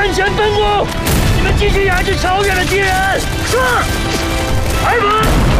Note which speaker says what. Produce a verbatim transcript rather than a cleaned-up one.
Speaker 1: 向前奔赴！你们继续压制超远的敌人！是。开门！